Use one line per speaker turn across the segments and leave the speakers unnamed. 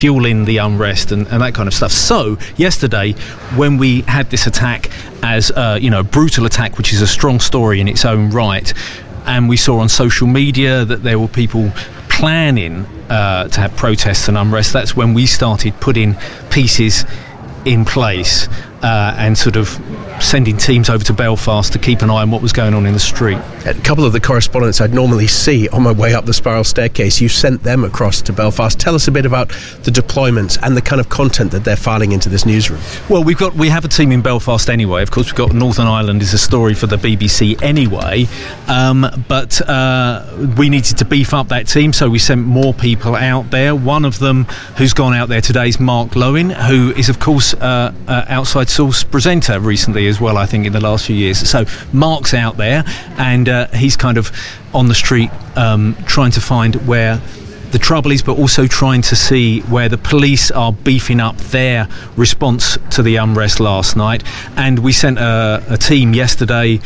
fueling the unrest and that kind of stuff. So yesterday, when we had this attack as a brutal attack, which is a strong story in its own right, and we saw on social media that there were people planning to have protests and unrest, that's when we started putting pieces in place and sort of sending teams over to Belfast to keep an eye on what was going on in the street.
A couple of the correspondents I'd normally see on my way up the spiral staircase, you sent them across to Belfast. Tell us a bit about the deployments and the kind of content that they're filing into this newsroom.
Well, we have a team in Belfast anyway. Of course, we've got Northern Ireland is a story for the BBC anyway, but we needed to beef up that team, so we sent more people out there. One of them who's gone out there today is Mark Lowen, who is, of course, Outside Source presenter recently as well, I think, in the last few years. So Mark's out there, and he's kind of on the street trying to find where the trouble is, but also trying to see where the police are beefing up their response to the unrest last night. And we sent a team yesterday,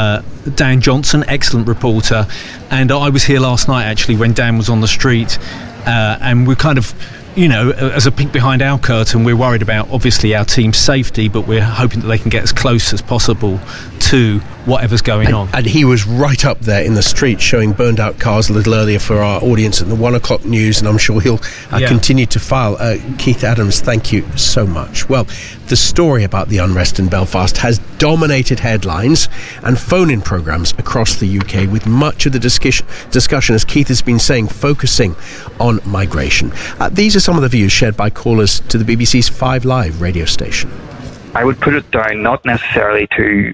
Dan Johnson, excellent reporter, and I was here last night actually when Dan was on the street, and we're kind of, as a peek behind our curtain, we're worried about, obviously, our team's safety, but we're hoping that they can get as close as possible to whatever's going on.
And he was right up there in the street showing burned out cars a little earlier for our audience at the 1 o'clock news, and I'm sure he'll continue to file. Keith Adams, thank you so much. Well, the story about the unrest in Belfast has dominated headlines and phone-in programmes across the UK, with much of the discussion, as Keith has been saying, focusing on migration. These are some of the views shared by callers to the BBC's 5 Live radio station.
I would put it down not necessarily to,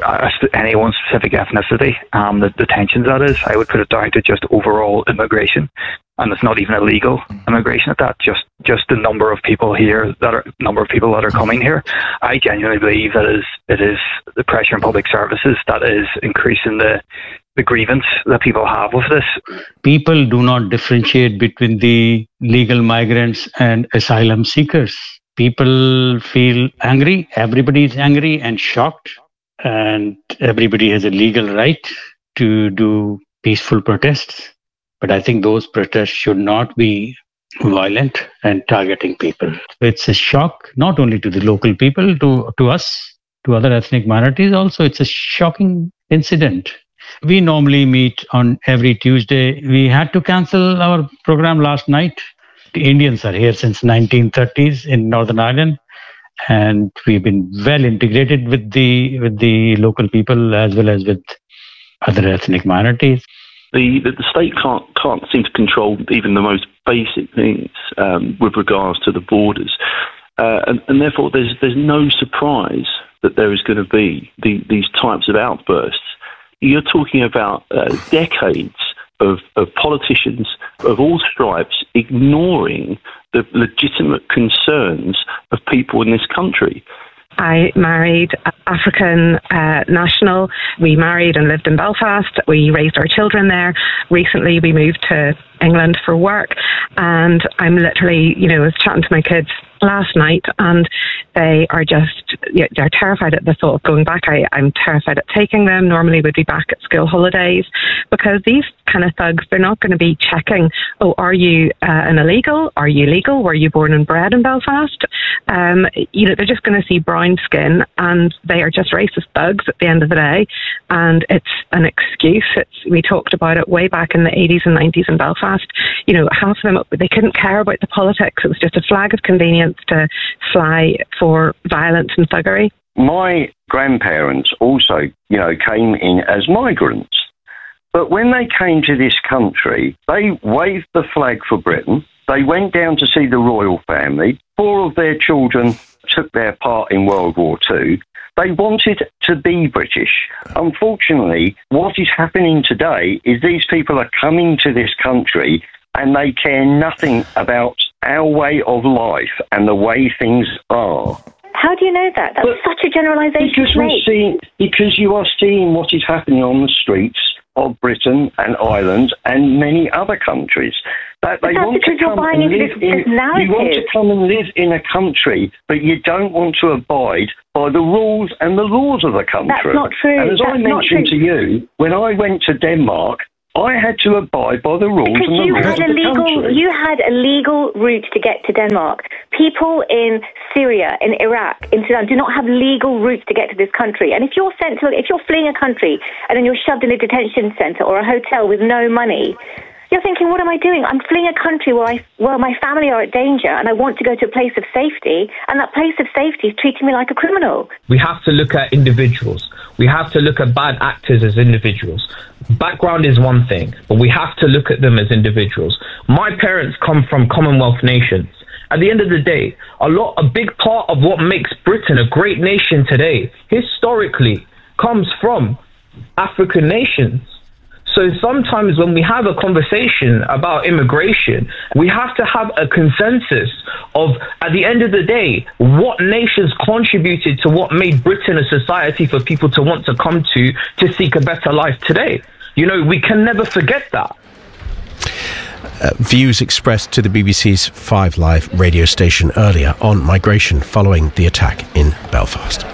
any one specific ethnicity, the tensions that is. I would put it down to just overall immigration. And it's not even illegal immigration at that, just the number of people here that are coming here. I genuinely believe that it is the pressure on public services that is increasing the grievance that people have with this.
People do not differentiate between the legal migrants and asylum seekers. People feel angry. Everybody is angry and shocked, and everybody has a legal right to do peaceful protests. But I think those protests should not be violent and targeting people. It's a shock not only to the local people, to us, to other ethnic minorities also. It's a shocking incident. We normally meet on every Tuesday. We had to cancel our program last night. The Indians are here since 1930s in Northern Ireland, and we've been well integrated with the local people as well as with other ethnic minorities.
The state can't seem to control even the most basic things with regards to the borders, and therefore there's no surprise that there is going to be these types of outbursts. You're talking about decades of politicians of all stripes ignoring the legitimate concerns of people in this country.
I married African national. We married and lived in Belfast. We raised our children there. Recently, we moved to England for work, and I'm literally, was chatting to my kids last night, and they are they're terrified at the thought of going back. I'm terrified at taking them. Normally we'd be back at school holidays, because these kind of thugs, they're not going to be checking, are you an illegal? Are you legal? Were you born and bred in Belfast? They're just going to see brown skin, and they are just racist thugs at the end of the day, and it's an excuse. We talked about it way back in the 80s and 90s in Belfast. Half of them, they couldn't care about the politics. It was just a flag of convenience to fly for violence and thuggery.
My grandparents also, came in as migrants. But when they came to this country, they waved the flag for Britain. They went down to see the royal family. 4 of their children took their part in World War II. They wanted to be British. Unfortunately, what is happening today is these people are coming to this country and they care nothing about our way of life and the way things are.
How do you know that? That's such a generalisation to make.
Because you are seeing what is happening on the streets of Britain and Ireland and many other countries. That they want to come and live in. You want to come and live in a country, but you don't want to abide by the rules and the laws of the country.
That's not true.
And as I mentioned to you, when I went to Denmark, I had to abide by the rules and the rules of the country.
You had a legal route to get to Denmark. People in Syria, in Iraq, in Sudan do not have legal routes to get to this country. And if you're fleeing a country and then you're shoved in a detention centre or a hotel with no money, you're thinking, what am I doing? I'm fleeing a country where my family are at danger and I want to go to a place of safety, and that place of safety is treating me like a criminal.
We have to look at individuals. We have to look at bad actors as individuals. Background is one thing, but we have to look at them as individuals. My parents come from Commonwealth nations. At the end of the day, a big part of what makes Britain a great nation today, historically, comes from African nations. So sometimes when we have a conversation about immigration, we have to have a consensus of, at the end of the day, what nations contributed to what made Britain a society for people to want to come to seek a better life today. You know, we can never forget that.
Views expressed to the BBC's 5 Live radio station earlier on migration following the attack in Belfast.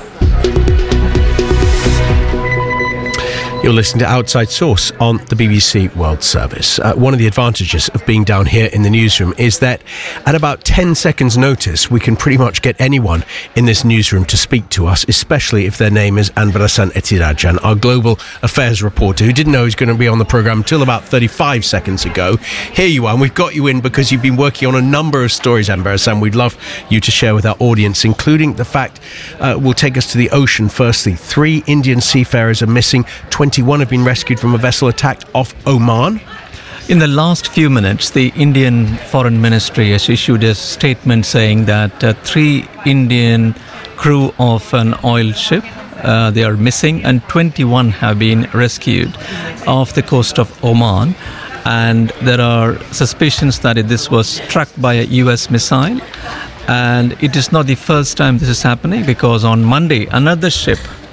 You're listening to Outside Source on the BBC World Service. One of the advantages of being down here in the newsroom is that at about 10 seconds notice, we can pretty much get anyone in this newsroom to speak to us, especially if their name is Anbarasan Ethirajan, our global affairs reporter, who didn't know he was going to be on the programme until about 35 seconds ago. Here you are, and we've got you in because you've been working on a number of stories, Anbarasan. We'd love you to share with our audience, including the fact will take us to the ocean. Firstly, 3 Indian seafarers are missing. 21 have been rescued from a vessel attacked off Oman.
In the last few minutes, the Indian Foreign Ministry has issued a statement saying that 3 Indian crew of an oil ship, they are missing, and 21 have been rescued off the coast of Oman. And there are suspicions that this was struck by a US missile. And it is not the first time this is happening, because on Monday, another ship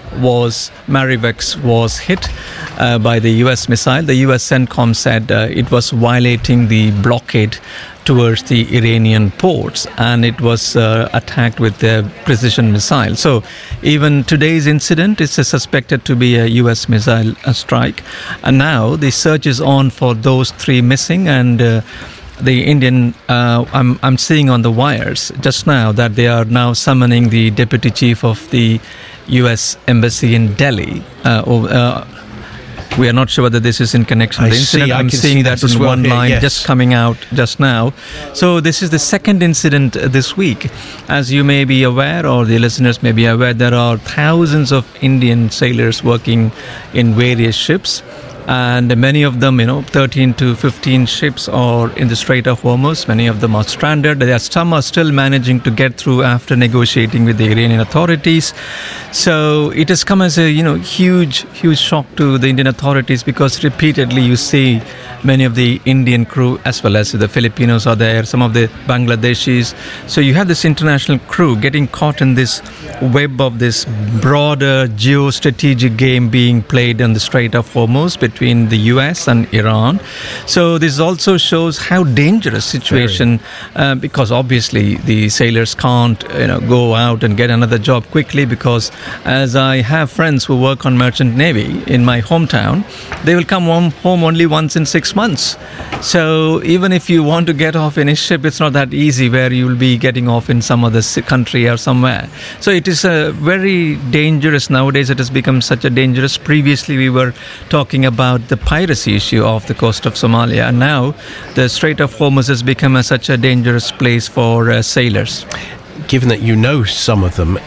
Marivex was hit by the US missile. The US CENTCOM said it was violating the blockade towards the Iranian ports, and it was attacked with a precision missile. So even today's incident is suspected to be a US missile strike. And now the search is on for those 3 missing, and the Indian, I'm seeing on the wires just now that they are now summoning the deputy chief of the US Embassy in Delhi. We are not sure whether this is in connection with the incident. I'm seeing that in one line just coming out just now. So this is the second incident this week. As you may be aware, or the listeners may be aware, there are thousands of Indian sailors working in various ships. And many of them, 13 to 15 ships are in the Strait of Hormuz. Many of them are stranded. Some are still managing to get through after negotiating with the Iranian authorities. So it has come as a, huge shock to the Indian authorities, because repeatedly you see many of the Indian crew, as well as the Filipinos are there, some of the Bangladeshis. So you have this international crew getting caught in this web of this broader geostrategic game being played in the Strait of Hormuz between the US and Iran. So this also shows how dangerous situation, because obviously the sailors can't go out and get another job quickly, because as I have friends who work on merchant navy in my hometown, they will come home only once in 6 months. So even if you want to get off in a ship, it's not that easy, where you will be getting off in some other country or somewhere. So it is very dangerous nowadays. It has become such a dangerous. Previously we were talking about the piracy issue off the coast of Somalia, and now the Strait of Hormuz has become such a dangerous place for sailors.
Given that you know some of them,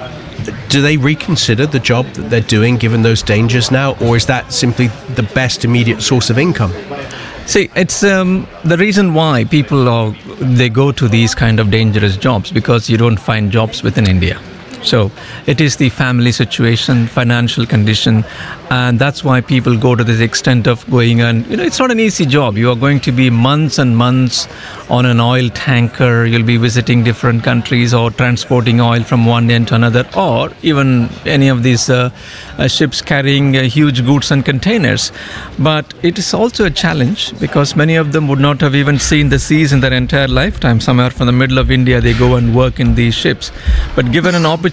do they reconsider the job that they're doing given those dangers now, or is that simply the best immediate source of income?
See, it's the reason why people they go to these kind of dangerous jobs, because you don't find jobs within India. So it is the family situation, financial condition, and that's why people go to this extent of going, and it's not an easy job. You are going to be months and months on an oil tanker. You'll be visiting different countries or transporting oil from one end to another, or even any of these ships carrying huge goods and containers. But it is also a challenge, because many of them would not have even seen the seas in their entire lifetime. Somewhere from the middle of India, they go and work in these ships. But given an opportunity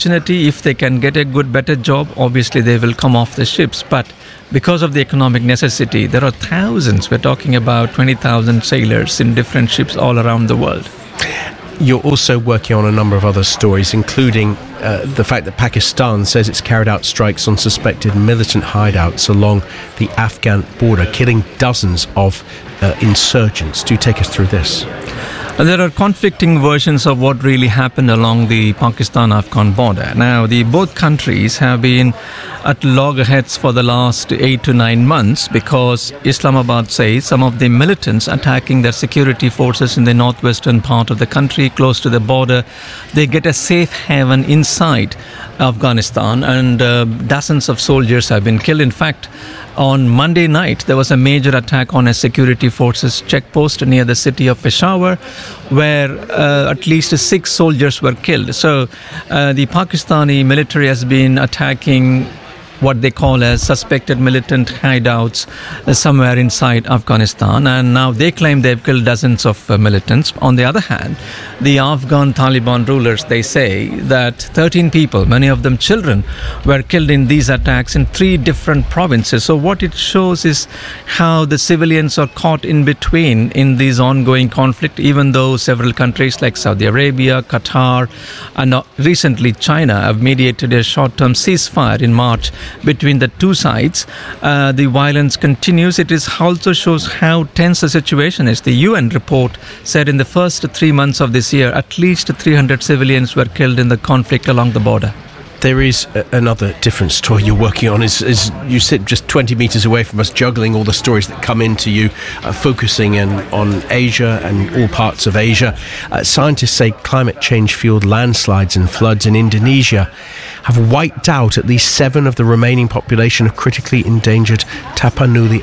opportunity, if they can get a better job, obviously they will come off the ships. But because of the economic necessity, there are thousands. We're talking about 20,000 sailors in different ships all around the world.
You're also working on a number of other stories, including the fact that Pakistan says it's carried out strikes on suspected militant hideouts along the Afghan border, killing dozens of insurgents. Do take us through this.
There are conflicting versions of what really happened along the Pakistan-Afghan border. Now, both countries have been at loggerheads for the last 8 to 9 months because Islamabad says some of the militants attacking their security forces in the northwestern part of the country, close to the border, they get a safe haven inside Afghanistan, and dozens of soldiers have been killed. In fact, on Monday night, there was a major attack on a security forces checkpost near the city of Peshawar, where at least 6 soldiers were killed. So the Pakistani military has been attacking what they call as suspected militant hideouts somewhere inside Afghanistan, and now they claim they've killed dozens of militants. On the other hand, the Afghan Taliban rulers, they say that 13 people, many of them children, were killed in these attacks in 3 different provinces. So what it shows is how the civilians are caught in between in these ongoing conflict, even though several countries like Saudi Arabia, Qatar, and recently China have mediated a short-term ceasefire in March between the two sides. The violence continues. It also shows how tense the situation is. The UN report said in the first 3 months of this year, at least 300 civilians were killed in the conflict along the border.
There is another different story you're working on. Is you sit just 20 metres away from us, juggling all the stories that come into you, focusing on Asia and all parts of Asia. Scientists say climate change-fueled landslides and floods in Indonesia have wiped out at least 7 of the remaining population of critically endangered Tapanuli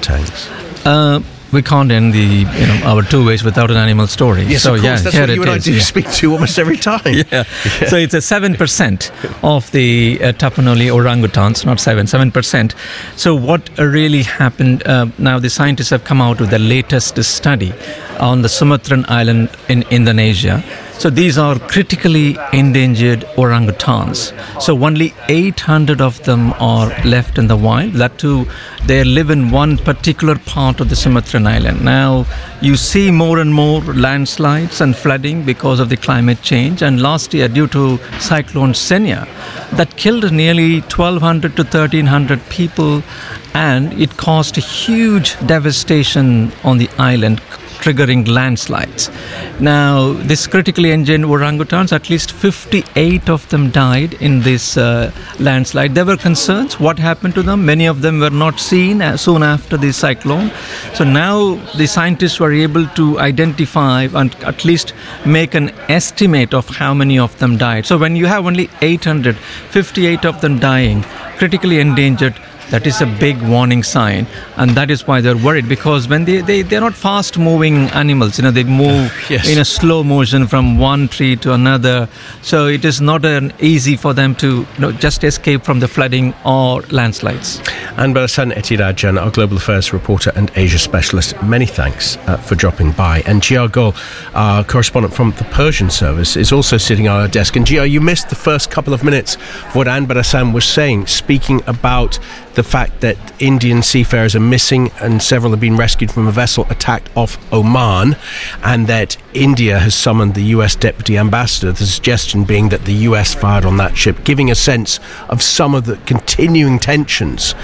orangutans.
We can't end our 2 ways without an animal story.
Yes,
so,
of course. That's what you and I do speak to almost every time.
Yeah. So it's 7% of the Tapanuli orangutans, not 7%. So what really happened, now the scientists have come out with the latest study on the Sumatran island in Indonesia. So these are critically endangered orangutans. So only 800 of them are left in the wild. That too, they live in one particular part of the Sumatran island. Now, you see more and more landslides and flooding because of the climate change. And last year, due to Cyclone Senya, that killed nearly 1,200 to 1,300 people, and it caused huge devastation on the island, triggering landslides. Now, this critically endangered orangutans, at least 58 of them died in this landslide. There were concerns what happened to them. Many of them were not seen soon after the cyclone. So now the scientists were able to identify and at least make an estimate of how many of them died. So when you have only 800, 58 of them dying, critically endangered, that is a big warning sign, and that is why they're worried, because when they're not fast-moving animals, they move in a slow motion from one tree to another, so it is not easy for them to just escape from the flooding or landslides.
Anbar Ahsan Etirajan, our Global Affairs reporter and Asia specialist, many thanks for dropping by. And Jia Gul, our correspondent from the Persian service, is also sitting on our desk. And Jia, you missed the first couple of minutes of what Anbar Ahsan was saying, speaking about the fact that Indian seafarers are missing and several have been rescued from a vessel attacked off Oman, and that India has summoned the US Deputy Ambassador, the suggestion being that the US fired on that ship, giving a sense of some of the continuing tensions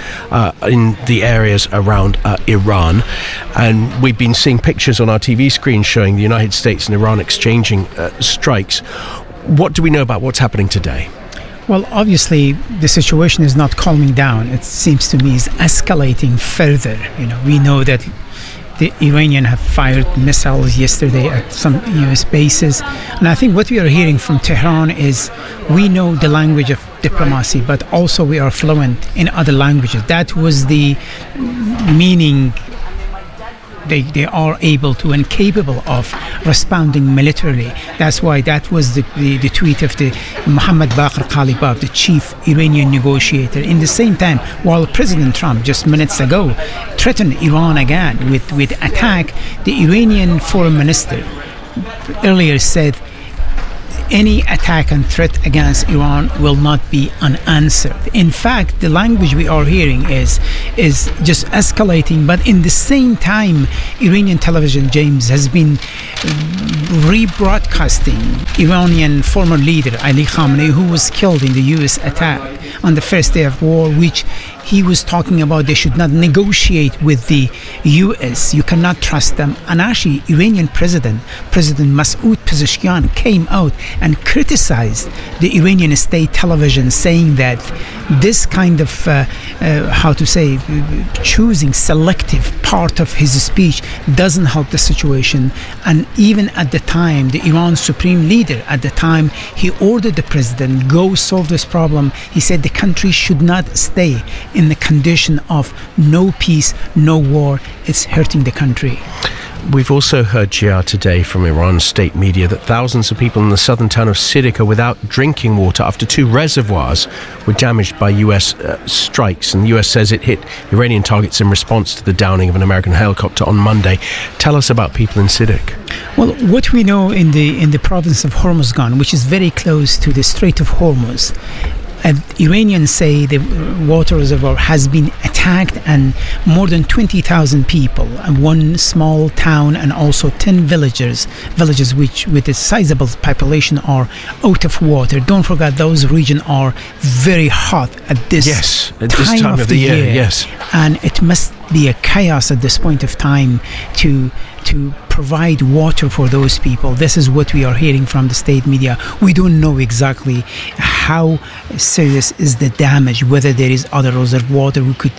in the areas around Iran. And we've been seeing pictures on our TV screen showing the United States and Iran exchanging strikes. What do we know about what's happening today?
Well, obviously, the situation is not calming down. It seems to me is escalating further. We know that the Iranian have fired missiles yesterday at some U.S. bases. And I think what we are hearing from Tehran is we know the language of diplomacy, but also we are fluent in other languages. That was the meaning. They are able to and capable of responding militarily. That's why that was the tweet of the Mohammad Baqir Ghalibaf, the chief Iranian negotiator. In the same time, while President Trump just minutes ago threatened Iran again with attack, the Iranian foreign minister earlier said any attack and threat against Iran will not be unanswered. In fact, the language we are hearing is just escalating, but in the same time, Iranian television, James, has been rebroadcasting Iranian former leader Ali Khamenei, who was killed in the US attack on the first day of war, which he was talking about they should not negotiate with the US. You cannot trust them. And actually, Iranian President Masoud Pezeshkian came out and criticized the Iranian state television, saying that this kind of, choosing selective part of his speech doesn't help the situation. And even at the time, the Iran supreme leader at the time, he ordered the president, go solve this problem. He said the country should not stay in the condition of no peace, no war. It's hurting the country.
We've also heard, Gia, today from Iran's state media that thousands of people in the southern town of Sidik are without drinking water after 2 reservoirs were damaged by US strikes. And the US says it hit Iranian targets in response to the downing of an American helicopter on Monday. Tell us about people in Sidik.
Well, what we know in the province of Hormuzgan, which is very close to the Strait of Hormuz, Iranians say the water reservoir has been attacked and more than 20,000 people and one small town and also 10 villages which with a sizable population are out of water. Don't forget those regions are very hot at this time of the year.
Yes.
And it must be a chaos at this point of time to provide water for those people. This is what we are hearing from the state media. We don't know exactly how serious is the damage, whether there is other reservoir who could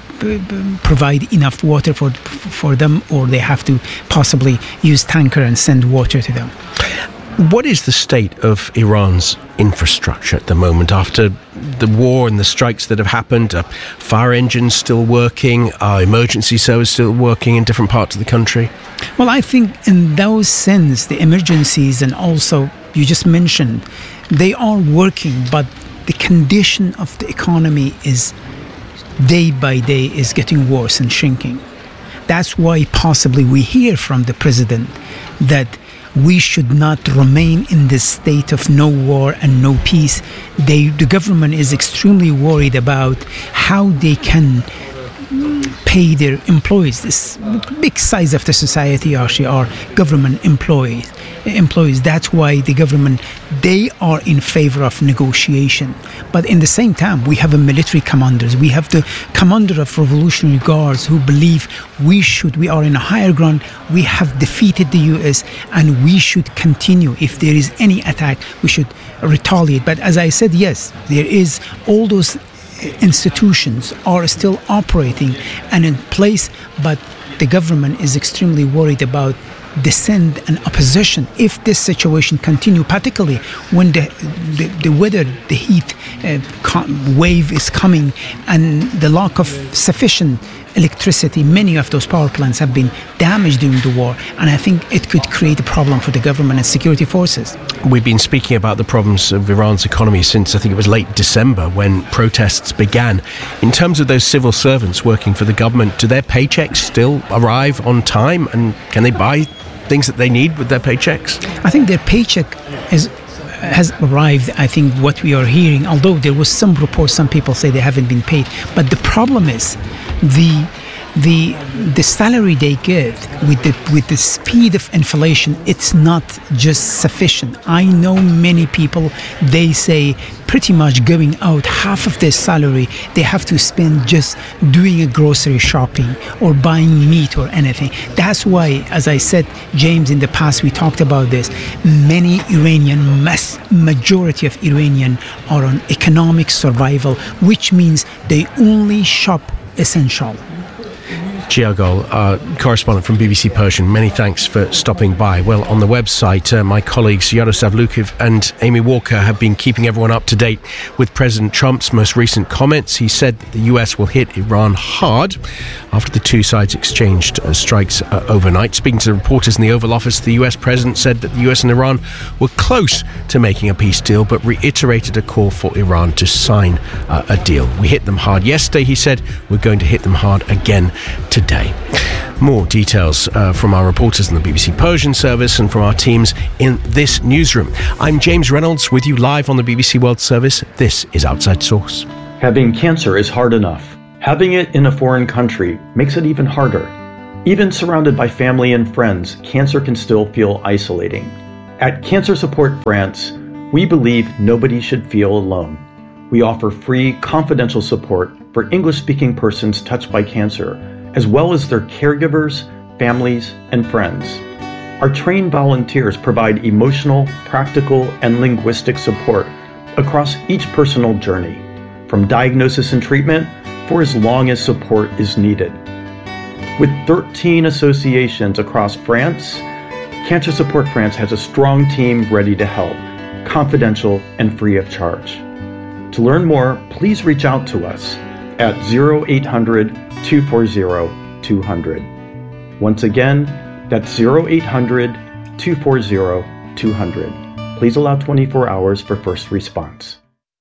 provide enough water for them, or they have to possibly use tanker and send water to them.
What is the state of Iran's infrastructure at the moment after the war and the strikes that have happened? Are fire engines still working? Are emergency services still working in different parts of the country?
Well, I think in those sense, the emergencies and also you just mentioned, they are working, but the condition of the economy is day by day is getting worse and shrinking. That's why possibly we hear from the president that we should not remain in this state of no war and no peace. The government is extremely worried about how they can pay their employees. This big size of the society actually are government employees. That's why the government, they are in favor of negotiation. But in the same time, we have a military commanders. We have the commander of Revolutionary Guards who believe we are in a higher ground. We have defeated the US and we should continue. If there is any attack, we should retaliate. But as I said, yes, there is all those institutions are still operating and in place, but the government is extremely worried about dissent and opposition if this situation continue, particularly when the weather, the heat wave is coming and the lack of sufficient electricity. Many of those power plants have been damaged during the war, and I think it could create a problem for the government and security forces.
We've been speaking about the problems of Iran's economy since I think it was late December when protests began. In terms of those civil servants working for the government, do their paychecks still arrive on time, and can they buy things that they need with their paychecks?
I think their paycheck has arrived. I think what we are hearing, although there was some reports, some people say they haven't been paid, but the problem is the salary they get with the speed of inflation, it's not just sufficient. I know many people, they say pretty much going out half of their salary they have to spend just doing a grocery shopping or buying meat or anything. That's why, as I said, James, in the past we talked about this, majority of Iranian are on economic survival, which means they only shop essential.
Gia Gol, our correspondent from BBC Persian, many thanks for stopping by. Well, on the website, my colleagues Yaroslav Lukiv and Amy Walker have been keeping everyone up to date with President Trump's most recent comments. He said that the US will hit Iran hard after the two sides exchanged strikes overnight. Speaking to reporters in the Oval Office, the US president said that the US and Iran were close to making a peace deal, but reiterated a call for Iran to sign a deal. We hit them hard yesterday, he said. We're going to hit them hard again today. More details from our reporters in the BBC Persian service and from our teams in this newsroom. I'm James Reynolds with you live on the BBC World Service. This is Outside Source.
Having cancer is hard enough. Having it in a foreign country makes it even harder. Even surrounded by family and friends, cancer can still feel isolating. At Cancer Support France, we believe nobody should feel alone. We offer free, confidential support for English-speaking persons touched by cancer, as well as their caregivers, families, and friends. Our trained volunteers provide emotional, practical, and linguistic support across each personal journey, from diagnosis and treatment for as long as support is needed. With 13 associations across France, Cancer Support France has a strong team ready to help, confidential and free of charge. To learn more, please reach out to us at 0800-240-200. Once again, that's 0800-240-200. Please allow 24 hours for first response.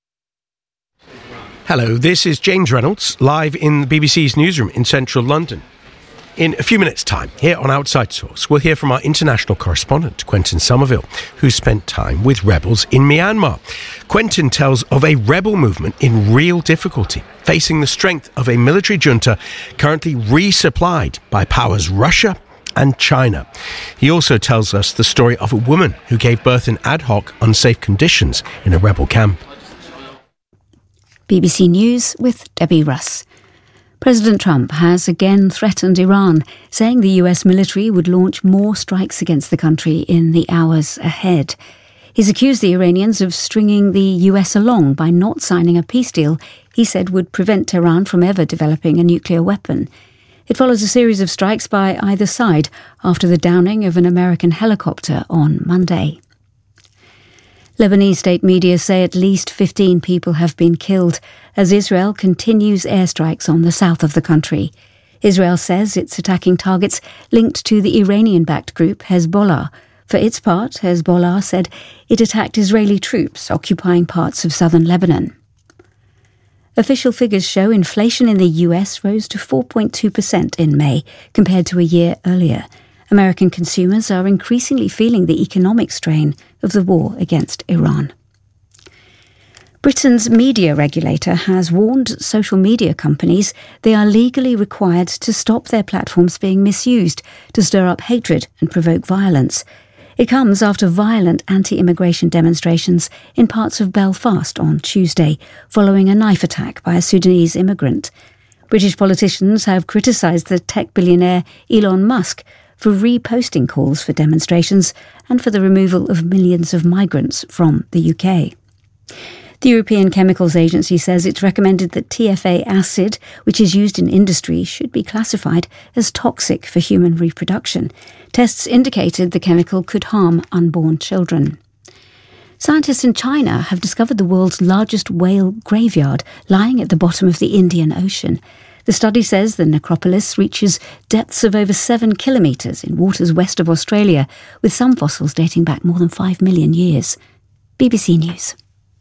Hello, this is James Reynolds, live in the BBC's newsroom in central London. In a few minutes' time, here on Outside Source, we'll hear from our international correspondent, Quentin Somerville, who spent time with rebels in Myanmar. Quentin tells of a rebel movement in real difficulty, facing the strength of a military junta currently resupplied by powers Russia and China. He also tells us the story of a woman who gave birth in ad hoc, unsafe conditions in a rebel camp.
BBC News with Debbie Russ. President Trump has again threatened Iran, saying the US military would launch more strikes against the country in the hours ahead. He's accused the Iranians of stringing the US along by not signing a peace deal he said would prevent Tehran from ever developing a nuclear weapon. It follows a series of strikes by either side after the downing of an American helicopter on Monday. Lebanese state media say at least 15 people have been killed as Israel continues airstrikes on the south of the country. Israel says it's attacking targets linked to the Iranian-backed group Hezbollah. For its part, Hezbollah said it attacked Israeli troops occupying parts of southern Lebanon. Official figures show inflation in the US rose to 4.2% in May compared to a year earlier. American consumers are increasingly feeling the economic strain of the war against Iran. Britain's media regulator has warned social media companies they are legally required to stop their platforms being misused to stir up hatred and provoke violence. It comes after violent anti-immigration demonstrations in parts of Belfast on Tuesday, following a knife attack by a Sudanese immigrant. British politicians have criticised the tech billionaire Elon Musk for reposting calls for demonstrations and for the removal of millions of migrants from the UK. The European Chemicals Agency says it's recommended that TFA acid, which is used in industry, should be classified as toxic for human reproduction. Tests indicated the chemical could harm unborn children. Scientists in China have discovered the world's largest whale graveyard lying at the bottom of the Indian Ocean. The study says the necropolis reaches depths of over 7 kilometres in waters west of Australia, with some fossils dating back more than 5 million years. BBC News.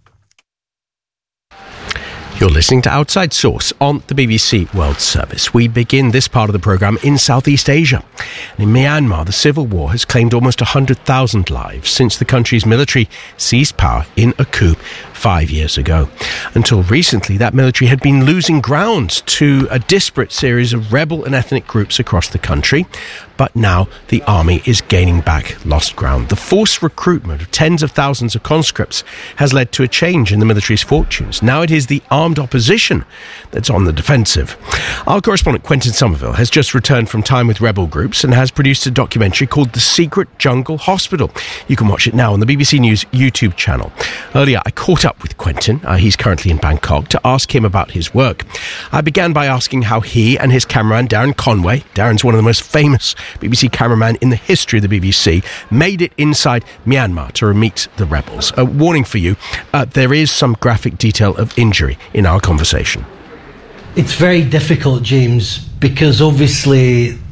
You're listening to Outside Source on the BBC World Service. We begin this part of the programme in Southeast Asia. In Myanmar, the civil war has claimed almost 100,000 lives since the country's military seized power in a coup 5 years ago. Until recently, that military had been losing ground to a disparate series of rebel and ethnic groups across the country. But now the army is gaining back lost ground. The forced recruitment of tens of thousands of conscripts has led to a change in the military's fortunes. Now it is the armed opposition that's on the defensive. Our correspondent Quentin Somerville has just returned from time with rebel groups and has produced a documentary called The Secret Jungle Hospital. You can watch it now on the BBC News YouTube channel. Earlier, I caught up with Quentin. He's currently in Bangkok, to ask him about his work. I began by asking how he and his cameraman Darren Conway, Darren's one of the most famous BBC cameraman in the history of the BBC, made it inside Myanmar to meet the rebels. A warning for you, there is some graphic detail of injury in our conversation.
It's very difficult, James, because obviously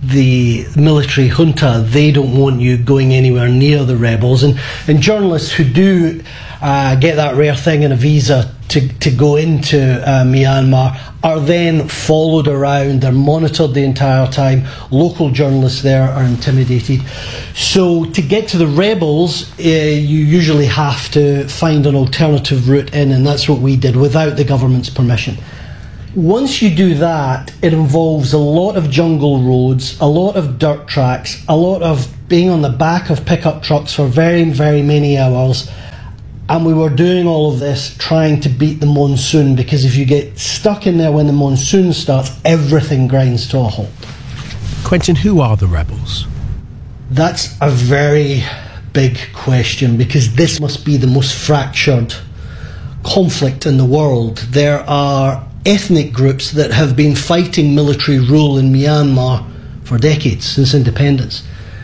the military junta, they don't want you going anywhere near the rebels. And journalists who do get that rare thing in a visa to go into Myanmar are then followed around, they're monitored the entire time. Local journalists there are intimidated. So to get to the rebels, you usually have to find an alternative route in, and that's what we did without the government's permission. Once you do that, it involves a lot of jungle roads, a lot of dirt tracks, a lot of being on the back of pickup trucks for very, very many hours. And we were doing all of this trying to beat the monsoon, because if you get stuck in there when the monsoon starts, everything grinds to a halt.
Quentin, who are the rebels?
That's a very big question, because this must be the most fractured conflict in the world. There are ethnic groups that have been fighting military rule in Myanmar for decades, since independence.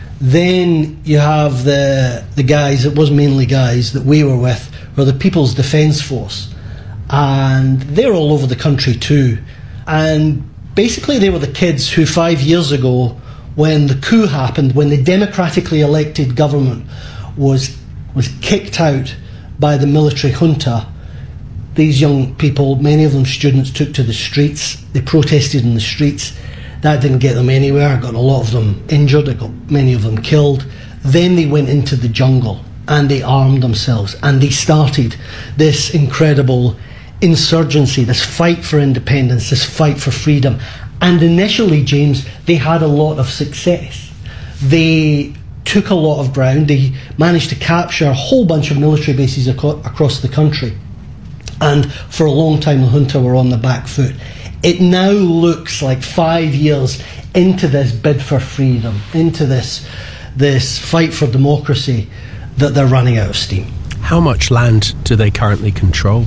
Then you have the guys, it was mainly guys that we were with, were the People's Defence Force. And they're all over the country too. And basically they were the kids who 5 years ago, when the coup happened, when the democratically elected government was kicked out by the military junta, these young people, many of them students, took to the streets. They protested in the streets. That didn't get them anywhere. It got a lot of them injured. It got many of them killed. Then they went into the jungle and they armed themselves and they started this incredible insurgency, this fight for independence, this fight for freedom. And initially, James, they had a lot of success. They took a lot of ground. They managed to capture a whole bunch of military bases across the country. And for a long time, the junta were on the back foot. It now looks like 5 years into this bid for freedom, into this fight for democracy, that they're running out of steam.
How much land do they currently control?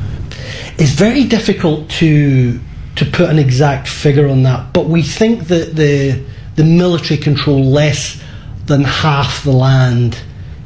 It's very difficult to put an exact figure on that, but we think that the military control less than half the land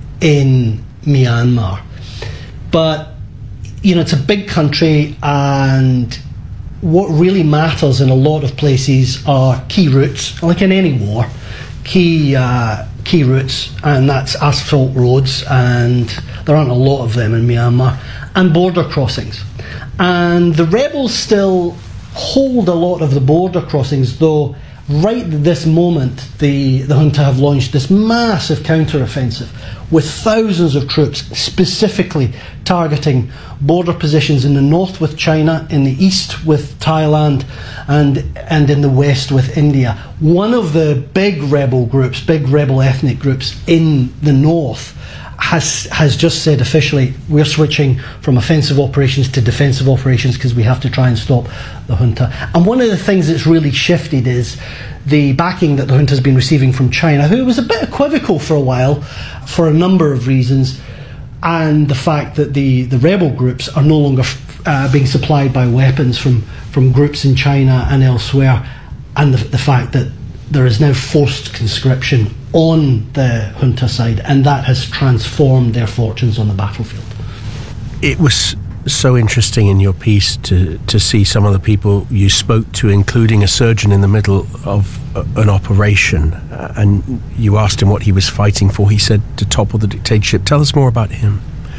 in Myanmar. But, you know, it's a big country, and what really matters in a lot of places are key routes, like in any war, key routes, and that's asphalt roads, and there aren't a lot of them in Myanmar, and border crossings. And the rebels still hold a lot of the border crossings, though right at this moment the junta have launched this massive counter-offensive with thousands of troops specifically targeting border positions in the north with China, in the east with Thailand, and in the west with India. One of the big rebel ethnic groups in the north has just said officially, we're switching from offensive operations to defensive operations because we have to try and stop the junta. And one of the things that's really shifted is the backing that the junta has been receiving from China, who was a bit equivocal for a while for a number of reasons, and the fact that the rebel groups are no longer being supplied by weapons from groups in China and elsewhere, and the fact that there is now forced conscription on the junta side, and that has transformed their fortunes on the battlefield.
It was so interesting in your piece to see some of the people you spoke to, including a surgeon in the middle of an operation, and you asked him what he was fighting for. He said to topple the dictatorship. Tell us more about him.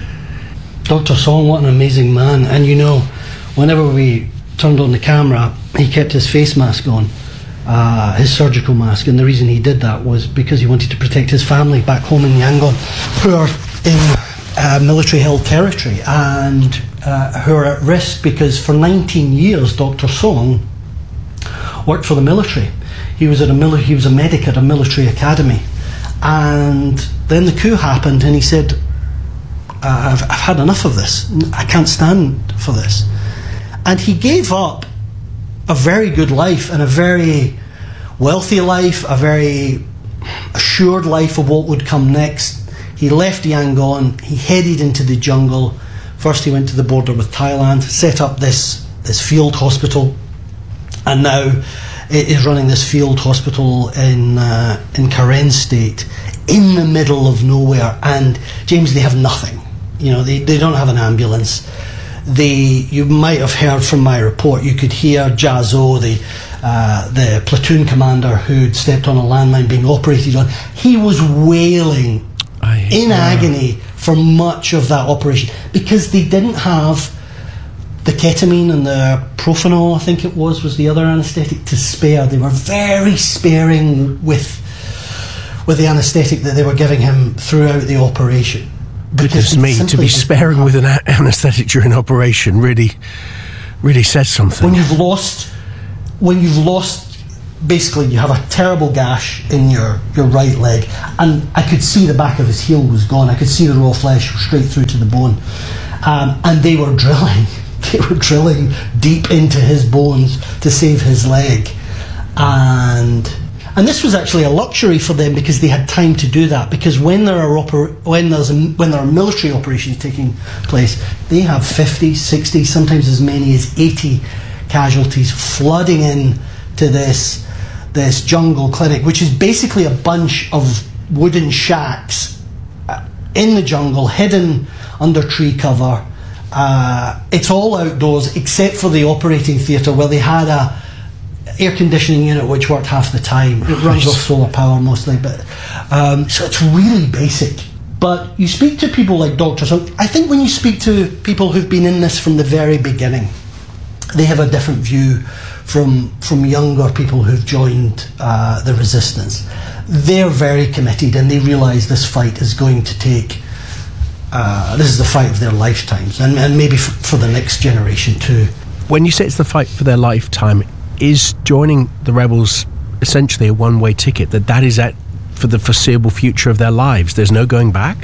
Dr. Song, what an amazing man. And you know, whenever we turned on the camera, he kept his face mask on, his surgical mask, and the reason he did that was because he wanted to protect his family back home in Yangon, who are in military-held territory and who are at risk, because for 19 years Dr. Song worked for the military. He was a medic at a military academy, and then the coup happened, and he said, I've had enough of this. I can't stand for this. And he gave up a very good life and a very wealthy life, a very assured life of what would come next. He left Yangon, he headed into the jungle. First he went to the border with Thailand, set up this field hospital, and now it is running this field hospital in Karen State, in the middle of nowhere. And James, they have nothing. You know, they don't have an ambulance. You might have heard from my report, you could hear Jazo, the platoon commander who'd stepped on a landmine being operated on. He was wailing in agony for much of that operation because they didn't have the ketamine and the Propanol, I think it was the other anaesthetic to spare. They were very sparing with the anaesthetic that they were giving him throughout the operation.
Goodness me, to be sparing with an anaesthetic during operation really says something.
When you've lost, basically you have a terrible gash in your right leg, and I could see the back of his heel was gone. I could see the raw flesh straight through to the bone, and they were drilling. They were drilling deep into his bones to save his leg, and this was actually a luxury for them because they had time to do that. Because when there are military operations taking place, they have 50, 60, sometimes as many as 80 casualties flooding in to this jungle clinic, which is basically a bunch of wooden shacks in the jungle, hidden under tree cover. It's all outdoors except for the operating theatre, where they had a air conditioning unit which worked half the time. It runs off solar power mostly, but so it's really basic. But you speak to people like doctors. I think when you speak to people who've been in this from the very beginning, they have a different view from younger people who've joined the resistance. They're very committed, and they realise this fight is going to take. This is the fight of their lifetimes, and maybe for the next generation too.
When you say it's the fight for their lifetime, is joining the rebels essentially a one-way ticket? That is for the foreseeable future of their lives? There's no going back?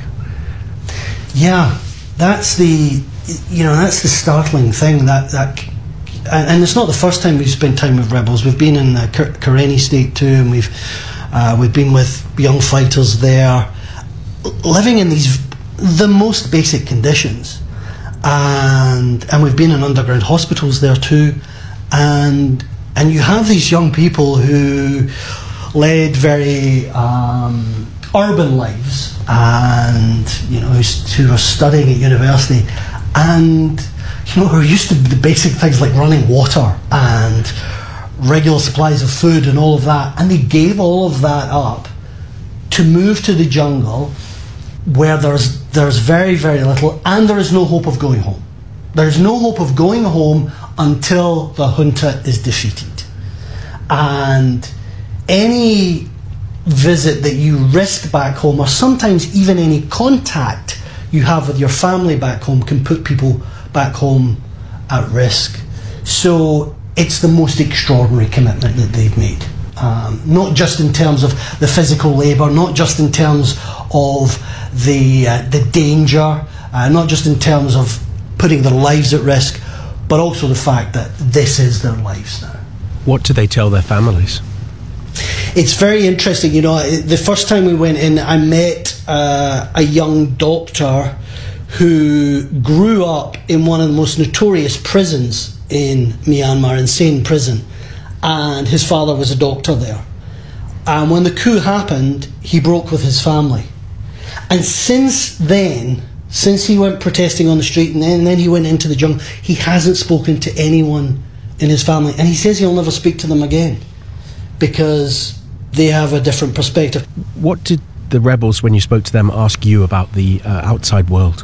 Yeah, that's the startling thing. And it's not the first time we've spent time with rebels. We've been in Karenni State too, and we've been with young fighters there, living in the most basic conditions, and we've been in underground hospitals there too, and you have these young people who led very urban lives, and who are studying at university, and who are used to the basic things like running water and regular supplies of food and all of that, and they gave all of that up to move to the jungle, where there's very, very little, and there is no hope of going home. There's no hope of going home until the junta is defeated. And any visit that you risk back home, or sometimes even any contact you have with your family back home, can put people back home at risk. So it's the most extraordinary commitment that they've made. Not just in terms of the physical labour, not just in terms of the danger, not just in terms of putting their lives at risk, but also the fact that this is their lives now.
What do they tell their families?
It's very interesting. The first time we went in, I met a young doctor who grew up in one of the most notorious prisons in Myanmar, Insane Prison, and his father was a doctor there. And when the coup happened, he broke with his family. And since then, since he went protesting on the street and then he went into the jungle, he hasn't spoken to anyone in his family. And he says he'll never speak to them again because they have a different perspective.
What did the rebels, when you spoke to them, ask you about the outside world?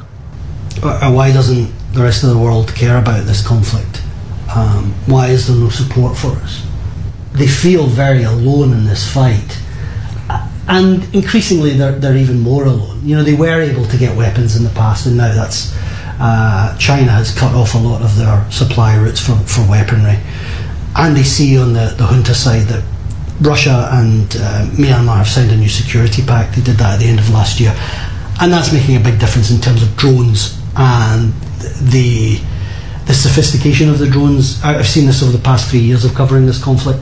Why doesn't the rest of the world care about this conflict? Why is there no support for us? They feel very alone in this fight. And increasingly they're even more alone. They were able to get weapons in the past, and now that's China has cut off a lot of their supply routes for weaponry. And they see on the junta side that Russia and Myanmar have signed a new security pact. They did that at the end of last year. And that's making a big difference in terms of drones and the sophistication of the drones. I've seen this over the past 3 years of covering this conflict.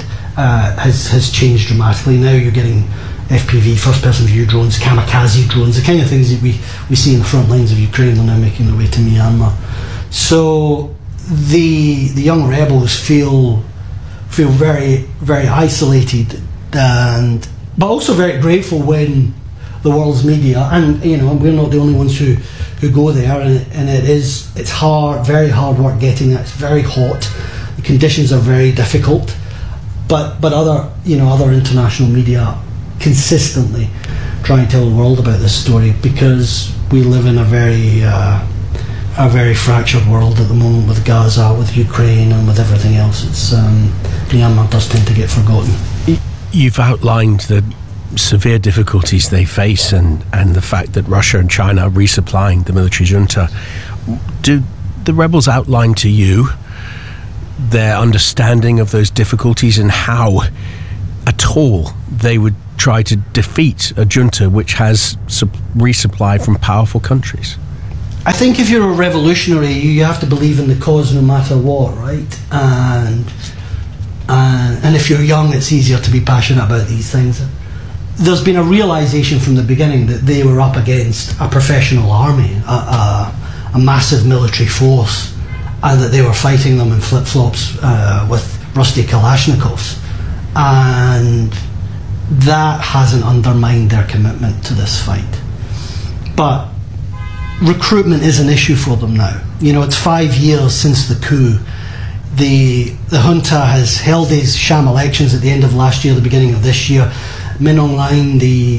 Has changed dramatically. Now you're getting FPV, first-person view drones, kamikaze drones, the kind of things that we see in the front lines of Ukraine. They're now making their way to Myanmar. So the young rebels feel very, very isolated, but also very grateful when the world's media, and we're not the only ones who go there, and it's hard, very hard work getting there. It's very hot. The conditions are very difficult, but other international media consistently try and tell the world about this story, because we live in a very fractured world at the moment, with Gaza, with Ukraine, and with everything else. Myanmar does tend to get forgotten.
You've outlined the severe difficulties they face and the fact that Russia and China are resupplying the military junta. Do the rebels outline to you their understanding of those difficulties and how at all they would try to defeat a junta which has resupply from powerful countries?
I think if you're a revolutionary, you have to believe in the cause no matter what, right? And if you're young, it's easier to be passionate about these things. There's been a realisation from the beginning that they were up against a professional army, a massive military force, and that they were fighting them in flip-flops with rusty Kalashnikovs. And that hasn't undermined their commitment to this fight. But recruitment is an issue for them now. It's 5 years since the coup. The junta has held these sham elections at the end of last year, the beginning of this year. Min Aung Hlaing,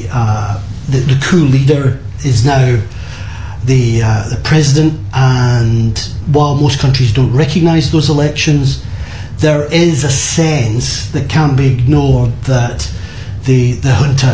the coup leader, is now the president, and while most countries don't recognise those elections, there is a sense that can't be ignored that the junta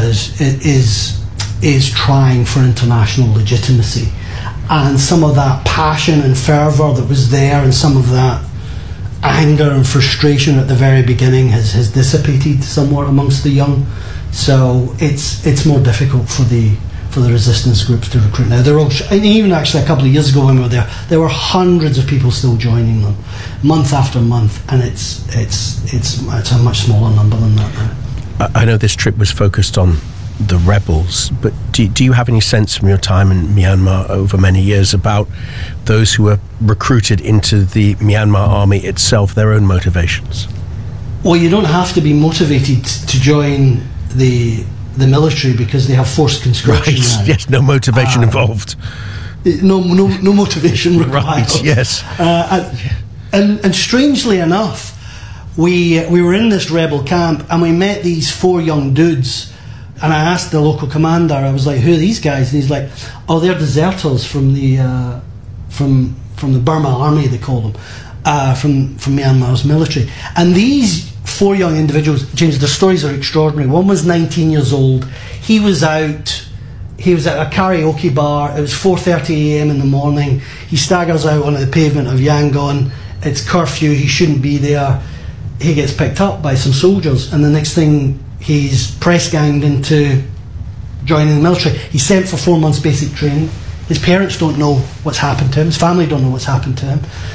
is trying for international legitimacy, and some of that passion and fervour that was there, and some of that anger and frustration at the very beginning has dissipated somewhat amongst the young. So it's more difficult for the resistance groups to recruit now. And even actually a couple of years ago when we were there were hundreds of people still joining them, month after month, and it's a much smaller number than that now.
I know this trip was focused on the rebels, but do you have any sense from your time in Myanmar over many years about those who were recruited into the Myanmar army itself, their own motivations?
Well, you don't have to be motivated to join the military because they have forced conscription.
Right, yes, no motivation involved.
No motivation required.
Right, yes.
And strangely enough, we were in this rebel camp and we met these 4 young dudes. And I asked the local commander, I was like, who are these guys? And he's like, oh, they're deserters from the Burma army, they call them, from Myanmar's military. And these 4 young individuals, James, their stories are extraordinary. One was 19 years old. He was at a karaoke bar. It was 4:30 a.m. in the morning. He staggers out onto the pavement of Yangon. It's curfew. He shouldn't be there. He gets picked up by some soldiers, and the next thing, he's press ganged into joining the military. He's sent for 4 months basic training. His parents don't know what's happened to him. His family don't know what's happened to him.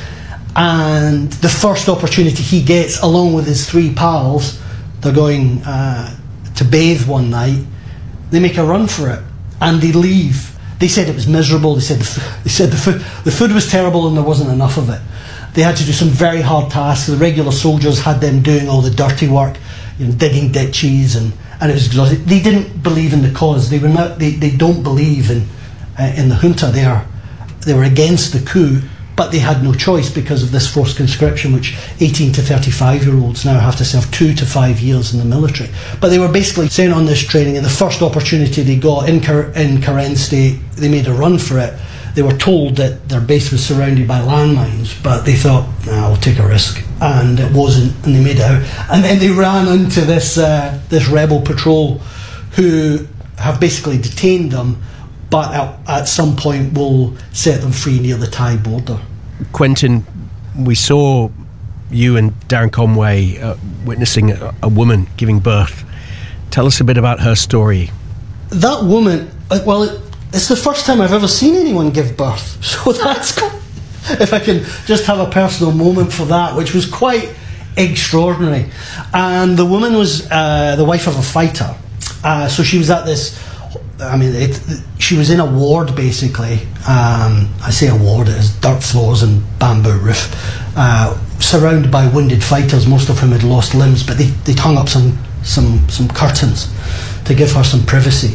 And the first opportunity he gets, along with his 3 pals, they're going to bathe one night. They make a run for it, and they leave. They said it was miserable. They said the food was terrible, and there wasn't enough of it. They had to do some very hard tasks. The regular soldiers had them doing all the dirty work, digging ditches, and it was exhausting. They didn't believe in the cause. They don't believe in the junta. They were against the coup, but they had no choice because of this forced conscription, which 18 to 35-year-olds now have to serve 2 to 5 years in the military. But they were basically sent on this training, and the first opportunity they got in Karen State, they made a run for it. They were told that their base was surrounded by landmines, but they thought, nah, we'll take a risk. And it wasn't, and they made it out. And then they ran into this rebel patrol who have basically detained them, but at some point will set them free near the Thai border.
Quentin, we saw you and Darren Conway witnessing a woman giving birth. Tell us a bit about her story.
That woman, well, it's the first time I've ever seen anyone give birth, so that's, if I can just have a personal moment for that, which was quite extraordinary. And the woman was the wife of a fighter, so she was at this, she was in a ward basically. I say a ward, it has dirt floors and bamboo roof, surrounded by wounded fighters, most of whom had lost limbs, but they'd hung up some curtains to give her some privacy.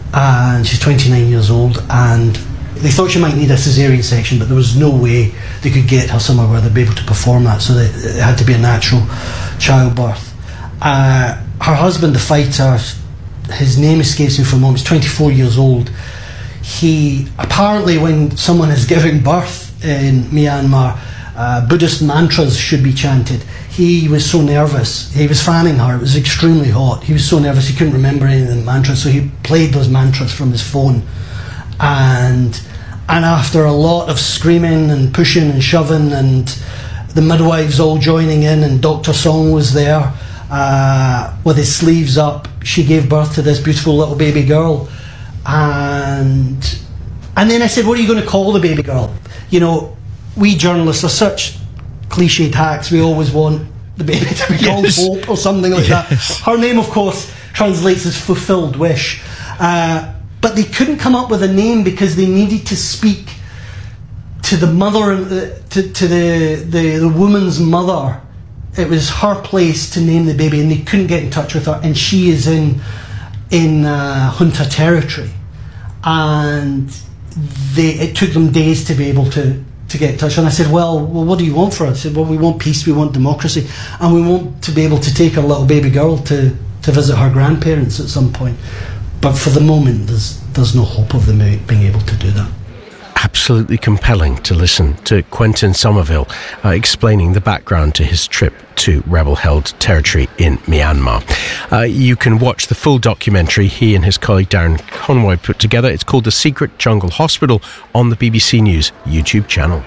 and she's 29 years old, and they thought she might need a caesarean section, but there was no way they could get her somewhere where they'd be able to perform that, so it had to be a natural childbirth. Her husband, the fighter, his name escapes me for a moment, he's 24 years old. He, apparently when someone is giving birth in Myanmar, Buddhist mantras should be chanted. He was so nervous, he was fanning her, it was extremely hot, he was so nervous he couldn't remember any of the mantras, so he played those mantras from his phone, and after a lot of screaming and pushing and shoving and the midwives all joining in, and Dr. Song was there with his sleeves up, she gave birth to this beautiful little baby girl. And then I said, what are you going to call the baby girl? You know, we journalists are such cliched hacks, we always want the baby to be called Hope or something like that. Her name, of course, translates as fulfilled wish. But they couldn't come up with a name because they needed to speak to the mother, to the woman's mother. It was her place to name the baby, and they couldn't get in touch with her, and she is in junta territory, and it took them days to be able to get in touch. And I said, well, what do you want for us? I said, well, we want peace, we want democracy, and we want to be able to take our little baby girl to visit her grandparents at some point. But for the moment, there's no hope of them being able to do that.
Absolutely compelling to listen to Quentin Somerville explaining the background to his trip to rebel-held territory in Myanmar. You can watch the full documentary he and his colleague Darren Conroy put together. It's called The Secret Jungle Hospital on the BBC News YouTube channel.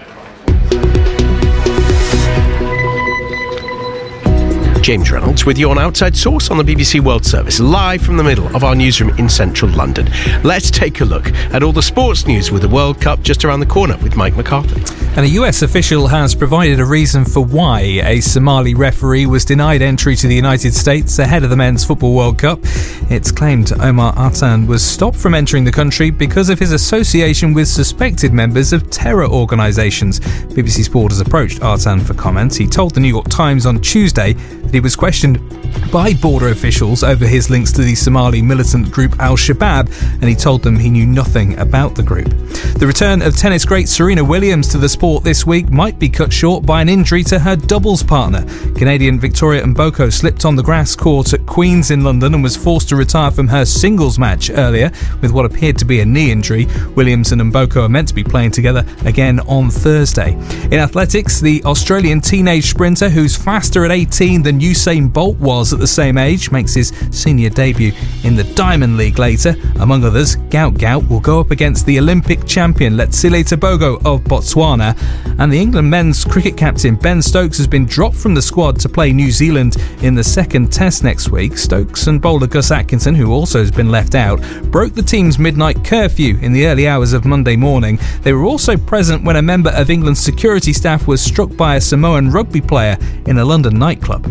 James Reynolds with you on Outside Source on the BBC World Service, live from the middle of our newsroom in central London. Let's take a look at all the sports news with the World Cup just around the corner with Mike McCarthy.
And a US official has provided a reason for why a Somali referee was denied entry to the United States ahead of the Men's Football World Cup. It's claimed Omar Artan was stopped from entering the country because of his association with suspected members of terror organisations. BBC Sport has approached Artan for comment. He told the New York Times on Tuesday that he was questioned by border officials over his links to the Somali militant group Al-Shabaab, and he told them he knew nothing about the group. The return of tennis great Serena Williams to the sport this week might be cut short by an injury to her doubles partner. Canadian Victoria Mboko slipped on the grass court at Queen's in London and was forced to retire from her singles match earlier with what appeared to be a knee injury. Williams and Mboko are meant to be playing together again on Thursday. In athletics, the Australian teenage sprinter who's faster at 18 than Usain Bolt was at the same age makes his senior debut in the Diamond League later. Among others, Gout Gout will go up against the Olympic champion Letsile Tebogo of Botswana, and the England men's cricket captain Ben Stokes has been dropped from the squad to play New Zealand in the second test next week. Stokes and bowler Gus Atkinson, who also has been left out, broke the team's midnight curfew in the early hours of Monday morning. They were also present when a member of England's security staff was struck by a Samoan rugby player in a London nightclub.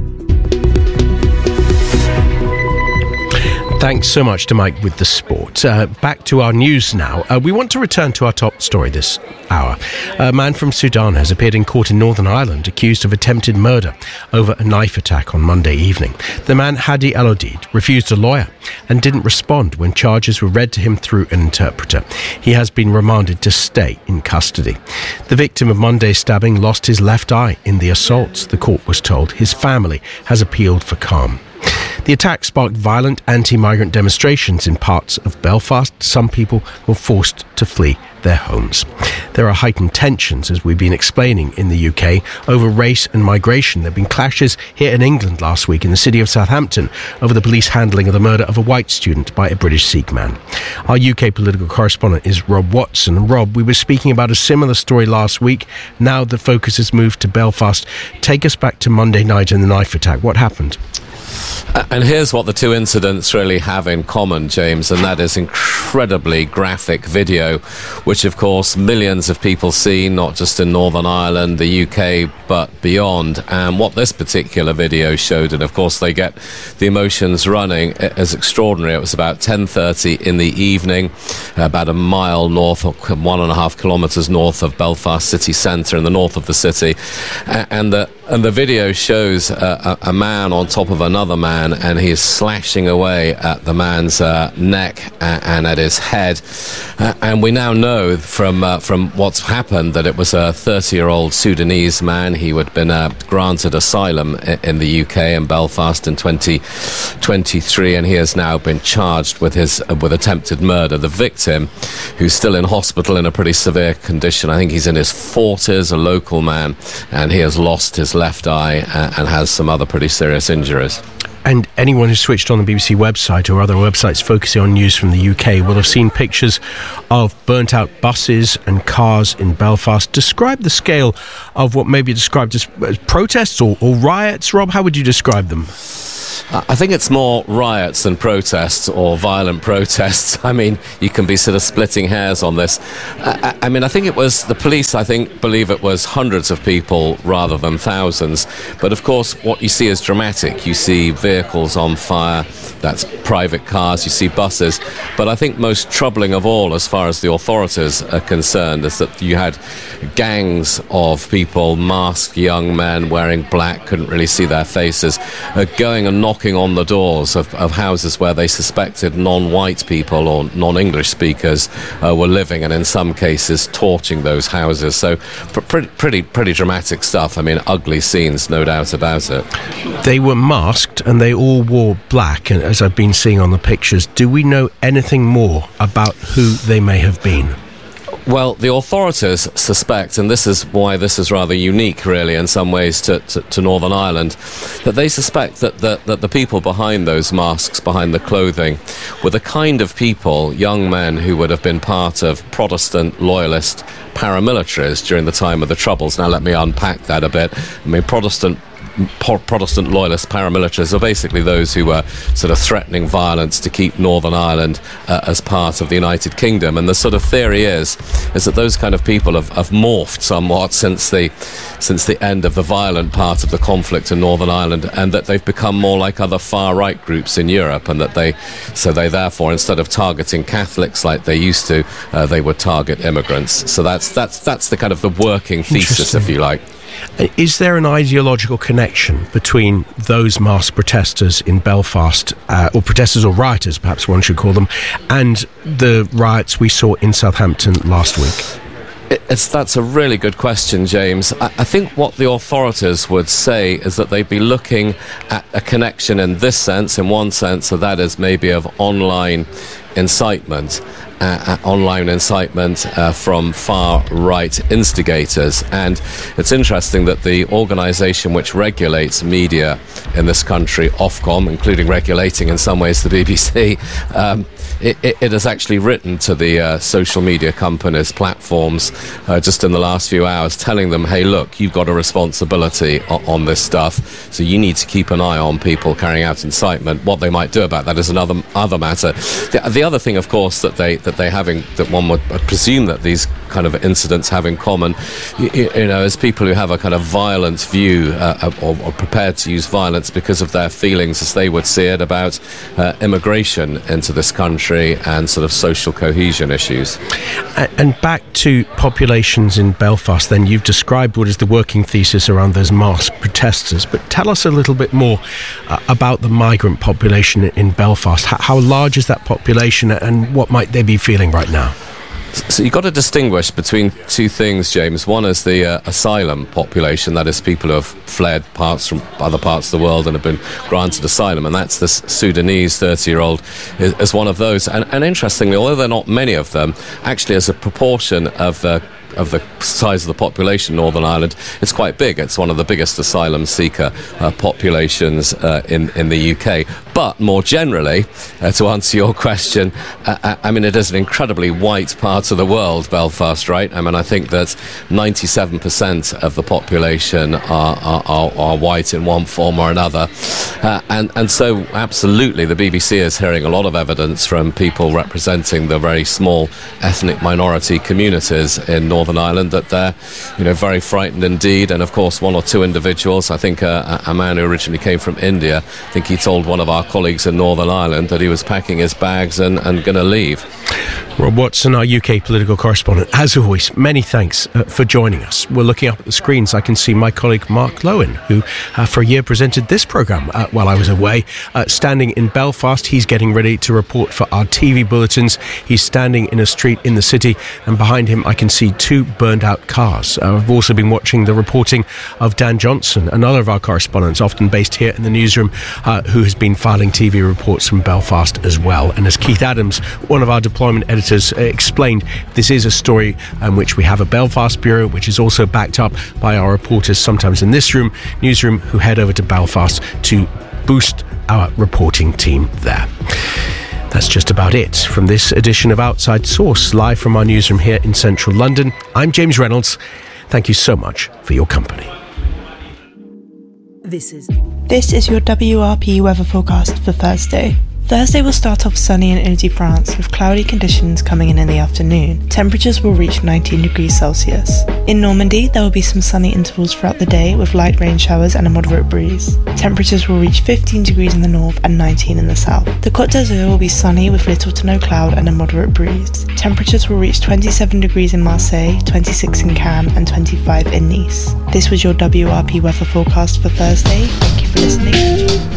Thanks so much to Mike with the sport. Back to our news now. We want to return to our top story this hour. A man from Sudan has appeared in court in Northern Ireland accused of attempted murder over a knife attack on Monday evening. The man, Hadi El-Odid, refused a lawyer and didn't respond when charges were read to him through an interpreter. He has been remanded to stay in custody. The victim of Monday's stabbing lost his left eye in the assaults, the court was told. His family has appealed for calm. The attack sparked violent anti-migrant demonstrations in parts of Belfast. Some people were forced to flee their homes. There are heightened tensions, as we've been explaining, in the UK over race and migration. There have been clashes here in England last week in the city of Southampton over the police handling of the murder of a white student by a British Sikh man. Our UK political correspondent is Rob Watson. Rob, we were speaking about a similar story last week. Now the focus has moved to Belfast. Take us back to Monday night and the knife attack. What happened?
And here's what the two incidents really have in common, James, and that is incredibly graphic video, which of course millions of people see, not just in Northern Ireland, the UK, but beyond. And what this particular video showed, and of course they get the emotions running, is extraordinary. It was about 10:30 in the evening, about a mile north, 1.5 kilometres north of Belfast city centre, in the north of the city, and And the video shows a man on top of another man, and he's slashing away at the man's neck and at his head. And we now know from what's happened that it was a 30-year-old Sudanese man. He had been granted asylum in the UK in Belfast in 2023, and he has now been charged with attempted murder. The victim, who's still in hospital in a pretty severe condition, I think he's in his 40s, a local man, and he has lost his left eye and has some other pretty serious injuries.
And anyone who switched on the BBC website or other websites focusing on news from the UK will have seen pictures of burnt out buses and cars in Belfast. Describe the scale of what may be described as protests or riots. Rob, how would you describe them?
I think it's more riots than protests or violent protests. I mean, you can be sort of splitting hairs on this. I mean, I think it was the police, believe it was hundreds of people rather than thousands. But of course, what you see is dramatic. You see vehicles on fire, that's private cars, you see buses. But I think most troubling of all, as far as the authorities are concerned, is that you had gangs of people, masked young men wearing black, couldn't really see their faces, going and knocking on the doors of houses where they suspected non-white people or non-English speakers were living, and in some cases torching those houses. So pretty dramatic stuff. I mean, ugly scenes, no doubt about it.
They were masked and they all wore black, and as I've been seeing on the pictures, do we know anything more about who they may have been?
Well, the authorities suspect, and this is why this is rather unique, really, in some ways, to Northern Ireland, that they suspect that the people behind those masks, behind the clothing, were the kind of people, young men, who would have been part of Protestant loyalist paramilitaries during the time of the Troubles. Now, let me unpack that a bit. I mean, Protestant loyalist paramilitaries are basically those who were sort of threatening violence to keep Northern Ireland as part of the United Kingdom. And the sort of theory is that those kind of people have morphed somewhat since the end of the violent part of the conflict in Northern Ireland, and that they've become more like other far-right groups in Europe, and that they therefore, instead of targeting Catholics like they used to, they would target immigrants. So that's the kind of the working thesis, if you like.
Is there an ideological connection between those masked protesters in Belfast, or protesters or rioters, perhaps one should call them, and the riots we saw in Southampton last week?
That's a really good question, James. I think what the authorities would say is that they'd be looking at a connection in this sense, in one sense, so that is maybe of online incitement. From far-right instigators. And it's interesting that the organisation which regulates media in this country, Ofcom, including regulating in some ways the BBC, it has actually written to the social media companies, platforms, just in the last few hours, telling them, hey, look, you've got a responsibility on this stuff, so you need to keep an eye on people carrying out incitement. What they might do about that is another matter. The other thing, of course, that one would presume that these kind of incidents have in common, as people who have a kind of violent view or prepared to use violence because of their feelings, as they would see it, about immigration into this country and sort of social cohesion issues.
And back to populations in Belfast, then you've described what is the working thesis around those masked protesters, but tell us a little bit more about the migrant population in Belfast. How large is that population, and what might they be feeling right now?
So you've got to distinguish between two things, James. One is the asylum population, that is people who have fled from other parts of the world and have been granted asylum, and that's this Sudanese 30-year-old is one of those. And interestingly, although there are not many of them, actually as a proportion of the size of the population in Northern Ireland, it's quite big. It's one of the biggest asylum seeker populations in the UK. But more generally, to answer your question, I mean, it is an incredibly white part of the world, Belfast, right? I mean, I think that 97% of the population are white in one form or another. And so, absolutely, the BBC is hearing a lot of evidence from people representing the very small ethnic minority communities in Northern Ireland that they're, very frightened indeed. And of course, one or two individuals, I think a man who originally came from India, I think he told one of our colleagues in Northern Ireland that he was packing his bags and going to leave.
Rob Watson, our UK political correspondent. As always, many thanks for joining us. We're looking up at the screens. I can see my colleague Mark Lowen, who for a year presented this programme while I was away, standing in Belfast. He's getting ready to report for our TV bulletins. He's standing in a street in the city, and behind him I can see 2 burned out cars. I've also been watching the reporting of Dan Johnson, another of our correspondents, often based here in the newsroom, who has been filing TV reports from Belfast as well. And as Keith Adams, one of our deployment editors, explained, this is a story in which we have a Belfast bureau, which is also backed up by our reporters, sometimes in this newsroom, who head over to Belfast to boost our reporting team there. That's just about it from this edition of Outside Source, live from our newsroom here in central London. I'm James Reynolds. Thank you so much for your company.
This is your WRP weather forecast for Thursday. Thursday will start off sunny in Ile-de-France with cloudy conditions coming in the afternoon. Temperatures will reach 19 degrees Celsius. In Normandy, there will be some sunny intervals throughout the day with light rain showers and a moderate breeze. Temperatures will reach 15 degrees in the north and 19 in the south. The Côte d'Azur will be sunny with little to no cloud and a moderate breeze. Temperatures will reach 27 degrees in Marseille, 26 in Cannes and 25 in Nice. This was your WRP weather forecast for Thursday. Thank you for listening.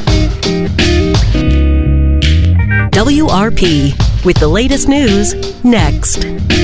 WRP, with the latest news next.